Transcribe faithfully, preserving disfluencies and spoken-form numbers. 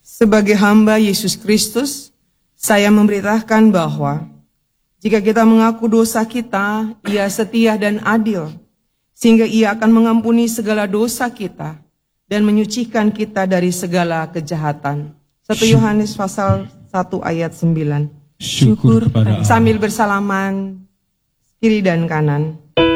Sebagai hamba Yesus Kristus, saya memberitakan bahwa jika kita mengaku dosa kita, Ia setia dan adil, sehingga Ia akan mengampuni segala dosa kita dan menyucikan kita dari segala kejahatan. satu Yohanes pasal satu ayat sembilan. Syukur kepada Allah. Sambil bersalaman kiri dan kanan.